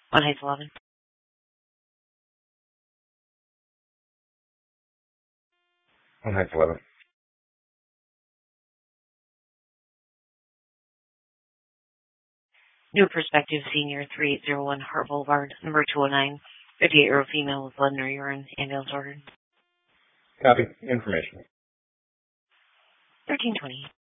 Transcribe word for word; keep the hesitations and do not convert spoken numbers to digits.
One Heights eleven. One Heights eleven. New Perspective Senior, three eight zero one Hart Boulevard, number two oh nine. fifty-eight-year-old female with blood in her urine. Ambulance ordered. Copy. Information. thirteen twenty.